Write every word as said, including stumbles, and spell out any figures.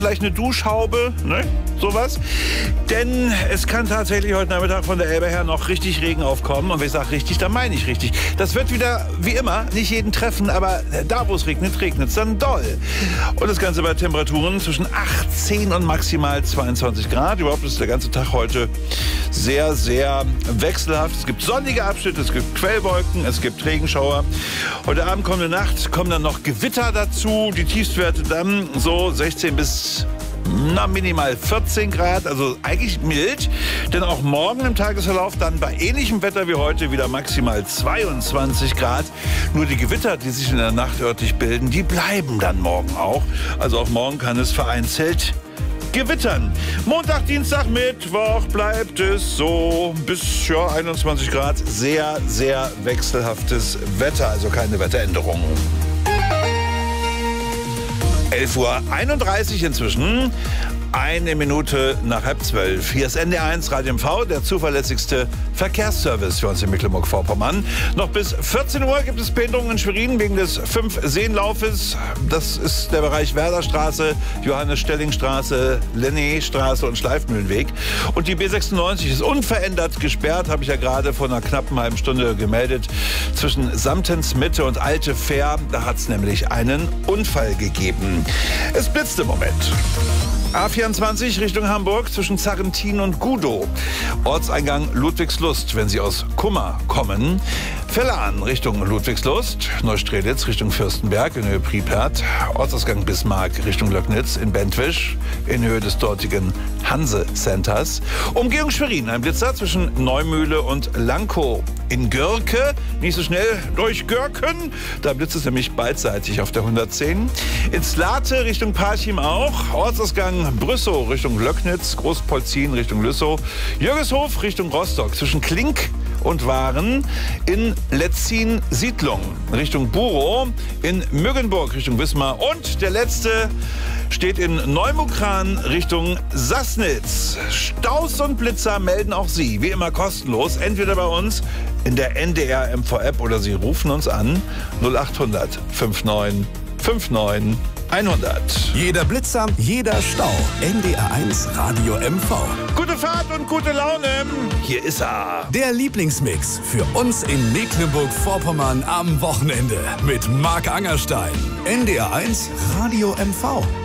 Vielleicht eine Duschhaube, ne? Sowas. Denn es kann tatsächlich heute Nachmittag von der Elbe her noch richtig Regen aufkommen. Und wenn ich sage richtig, dann meine ich richtig. Das wird wieder, wie immer, nicht jeden treffen, aber da, wo es regnet, regnet es dann doll. Und das Ganze bei Temperaturen zwischen achtzehn und maximal zweiundzwanzig Grad. Überhaupt ist der ganze Tag heute sehr, sehr wechselhaft. Es gibt sonnige Abschnitte, es gibt Quellwolken, es gibt Regenschauer. Heute Abend, kommende Nacht, kommen dann noch Gewitter dazu. Die Tiefstwerte dann so sechzehn bis na, minimal vierzehn Grad, also eigentlich mild. Denn auch morgen im Tagesverlauf dann bei ähnlichem Wetter wie heute wieder maximal zweiundzwanzig Grad. Nur die Gewitter, die sich in der Nacht örtlich bilden, die bleiben dann morgen auch. Also auch morgen kann es vereinzelt gewittern. Montag, Dienstag, Mittwoch bleibt es so bis ja, einundzwanzig Grad. Sehr, sehr wechselhaftes Wetter, also keine Wetteränderungen. elf Uhr einunddreißig inzwischen, eine Minute nach halb zwölf. Hier ist N D R eins Radio M V, der zuverlässigste Verkehrsservice für uns in Mecklenburg-Vorpommern. Noch bis vierzehn Uhr gibt es Behinderungen in Schwerin wegen des Fünf-Seen-Laufes. Das ist der Bereich Werderstraße, Johannes-Stelling-Straße, Lenné-Straße und Schleifmühlenweg. Und die B sechsundneunzig ist unverändert gesperrt, habe ich ja gerade vor einer knappen halben Stunde gemeldet, zwischen Samtens Mitte und Alte Fähr. Da hat es nämlich einen Unfall gegeben. Es blitzt im Moment. A vierundzwanzig Richtung Hamburg zwischen Zarrentin und Gudow. Ortseingang Ludwigslust, wenn Sie aus Kummer kommen. Vellan Richtung Ludwigslust. Neustrelitz Richtung Fürstenberg in Höhe Pripyat. Ortsausgang Bismarck Richtung Löcknitz in Bentwisch in Höhe des dortigen Hanse-Centers. Umgehung Schwerin, ein Blitzer zwischen Neumühle und Lankow. In Görke, nicht so schnell durch Görken, da blitzt es nämlich beidseitig auf der hundertzehn. In Slate Richtung Parchim auch. Ortsausgang Brüssow Richtung Löcknitz. Großpolzin Richtung Lüssow. Jürgeshof Richtung Rostock zwischen Klink und Waren. In Letzin Siedlung Richtung Burow. In Müggenburg Richtung Wismar. Und der letzte steht in Neumukran Richtung Sassnitz. Staus und Blitzer melden auch Sie, wie immer kostenlos, entweder bei uns in der N D R M V-App oder Sie rufen uns an null achthundert neunundfünfzig neunundfünfzig hundert. Jeder Blitzer, jeder Stau. N D R eins Radio M V. Gute Fahrt und gute Laune. Hier ist er. Der Lieblingsmix für uns in Mecklenburg-Vorpommern am Wochenende mit Marc Angerstein. N D R eins Radio M V.